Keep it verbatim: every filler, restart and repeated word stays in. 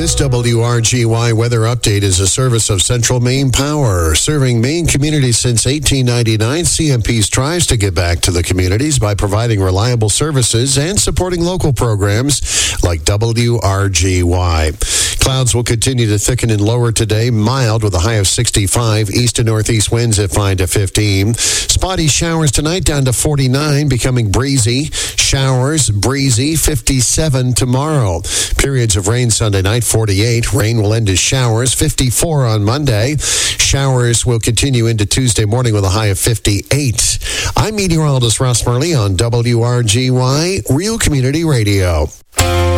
This W R G Y weather update is a service of Central Maine Power. Serving Maine communities since eighteen ninety-nine, C M P strives to give back to the communities by providing reliable services and supporting local programs like W R G Y. Clouds will continue to thicken and lower today. Mild with a high of sixty-five. East to northeast winds at five to fifteen. Spotty showers tonight down to forty-nine, becoming breezy. Showers, breezy, fifty-seven tomorrow. Periods of rain Sunday night, forty-eight. Rain will end as showers, fifty-four on Monday. Showers will continue into Tuesday morning with a high of fifty-eight. I'm meteorologist Ross Murley on W R G Y, Real Community Radio.